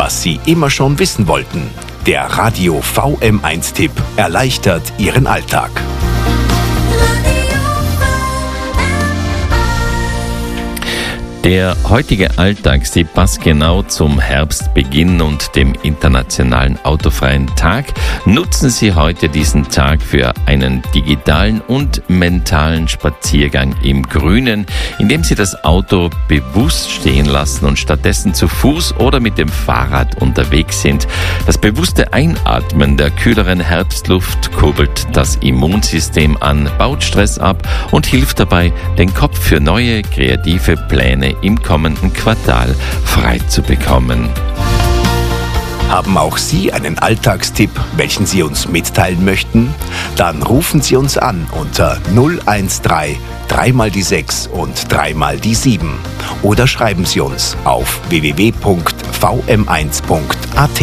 was Sie immer schon wissen wollten. Der Radio VM1-Tipp erleichtert Ihren Alltag. Der heutige Alltagstipp passt genau zum Herbstbeginn und dem internationalen autofreien Tag. Nutzen Sie heute diesen Tag für einen digitalen und mentalen Spaziergang im Grünen, indem Sie das Auto bewusst stehen lassen und stattdessen zu Fuß oder mit dem Fahrrad unterwegs sind. Das bewusste Einatmen der kühleren Herbstluft kurbelt das Immunsystem an, baut Stress ab und hilft dabei, den Kopf für neue kreative Pläne im kommenden Quartal frei zu bekommen. Haben auch Sie einen Alltagstipp, welchen Sie uns mitteilen möchten? Dann rufen Sie uns an unter 013 3 mal die 6 und 3 mal die 7 oder schreiben Sie uns auf www.vm1.at.